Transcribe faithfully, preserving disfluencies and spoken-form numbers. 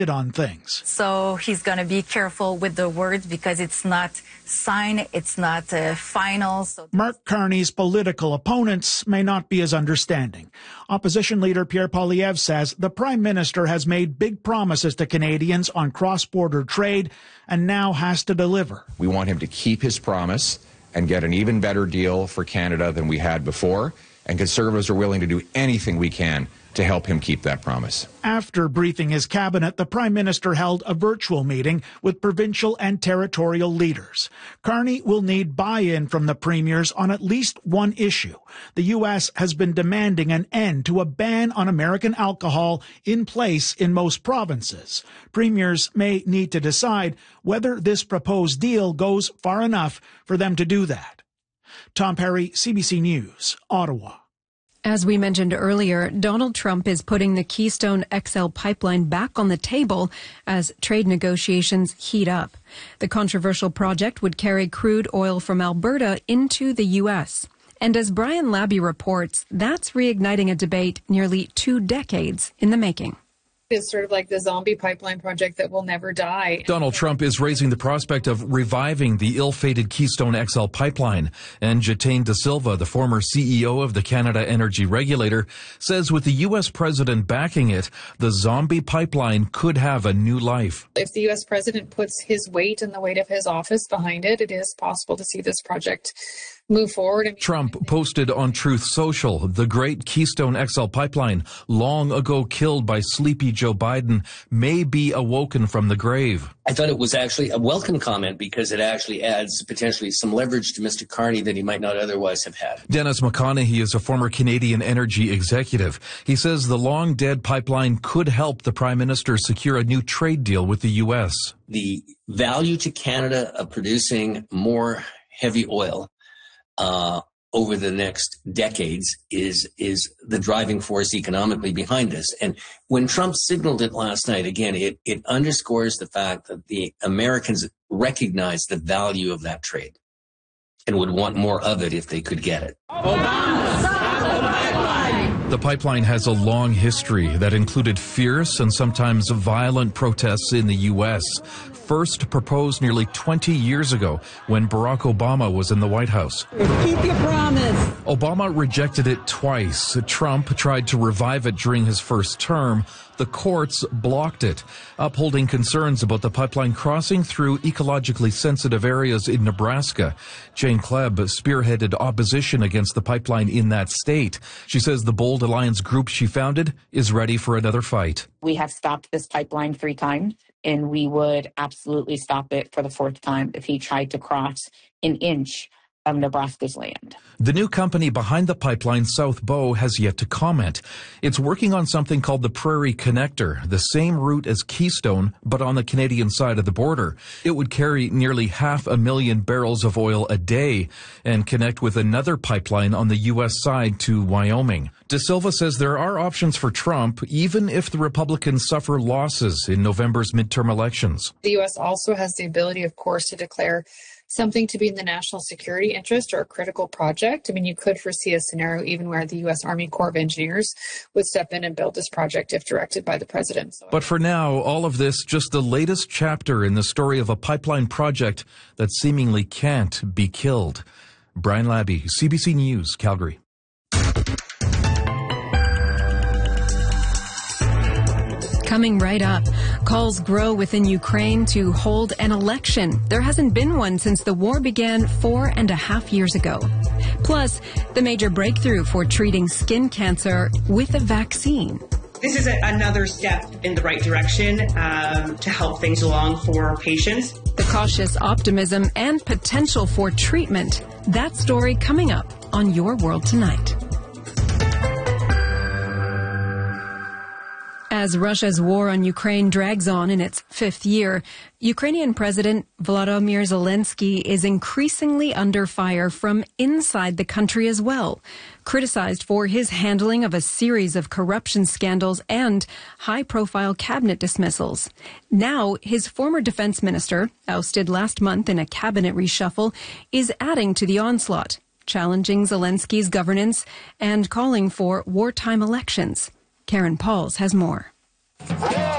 on things. So he's going to be careful with the words because it's not signed, it's not uh, final. So Mark Carney's political opponents may not be as understanding. Opposition leader Pierre Poilievre says the Prime Minister has made big promises to Canadians on cross-border trade and now has to deliver. We want him to keep his promise and get an even better deal for Canada than we had before, and Conservatives are willing to do anything we can to help him keep that promise. After briefing his cabinet, the Prime Minister held a virtual meeting with provincial and territorial leaders. Carney will need buy-in from the premiers on at least one issue. The U S has been demanding an end to a ban on American alcohol in place in most provinces. Premiers may need to decide whether this proposed deal goes far enough for them to do that. Tom Perry, C B C News, Ottawa. As we mentioned earlier, Donald Trump is putting the Keystone X L pipeline back on the table as trade negotiations heat up. The controversial project would carry crude oil from Alberta into the U S. And as Brian Labby reports, that's reigniting a debate nearly two decades in the making. Is sort of like the zombie pipeline project that will never die. Donald Trump is raising the prospect of reviving the ill-fated Keystone X L pipeline. And Jatane De Silva, the former C E O of the Canada Energy Regulator, says with the U S president backing it, the zombie pipeline could have a new life. If the U S president puts his weight and the weight of his office behind it, it is possible to see this project move forward. I mean, Trump posted on Truth Social, the great Keystone X L pipeline, long ago killed by sleepy Joe Biden, may be awoken from the grave. I thought it was actually a welcome comment because it actually adds potentially some leverage to Mister Carney that he might not otherwise have had. Dennis McConaughey is a former Canadian energy executive. He says the long-dead pipeline could help the Prime Minister secure a new trade deal with the U S. The value to Canada of producing more heavy oil Uh, over the next decades is is the driving force economically behind this. And when Trump signaled it last night, again, it, it underscores the fact that the Americans recognize the value of that trade and would want more of it if they could get it. The pipeline has a long history that included fierce and sometimes violent protests in the U S, first proposed nearly twenty years ago when Barack Obama was in the White House. Keep your promise. Obama rejected it twice. Trump tried to revive it during his first term. The courts blocked it, upholding concerns about the pipeline crossing through ecologically sensitive areas in Nebraska. Jane Klebb spearheaded opposition against the pipeline in that state. She says the Bold Alliance group she founded is ready for another fight. We have stopped this pipeline three times, and we would absolutely stop it for the fourth time if he tried to cross an inch of Nebraska's land. The new company behind the pipeline, South Bow, has yet to comment. It's working on something called the Prairie Connector, the same route as Keystone, but on the Canadian side of the border. It would carry nearly half a million barrels of oil a day and connect with another pipeline on the U S side to Wyoming. De Silva says there are options for Trump, even if the Republicans suffer losses in November's midterm elections. the U S also has the ability, of course, to declare something to be in the national security interest or a critical project. I mean, you could foresee a scenario even where the U S Army Corps of Engineers would step in and build this project if directed by the president. So but for now, all of this just the latest chapter in the story of a pipeline project that seemingly can't be killed. Brian Labby, C B C News, Calgary. Coming right up, calls grow within Ukraine to hold an election. There hasn't been one since the war began four and a half years ago. Plus, the major breakthrough for treating skin cancer with a vaccine. This is a, another step in the right direction um, to help things along for patients. The cautious optimism and potential for treatment. That story coming up on Your World Tonight. As Russia's war on Ukraine drags on in its fifth year, Ukrainian President Volodymyr Zelensky is increasingly under fire from inside the country as well, criticized for his handling of a series of corruption scandals and high-profile cabinet dismissals. Now, his former defense minister, ousted last month in a cabinet reshuffle, is adding to the onslaught, challenging Zelensky's governance and calling for wartime elections. Karen Pauls has more.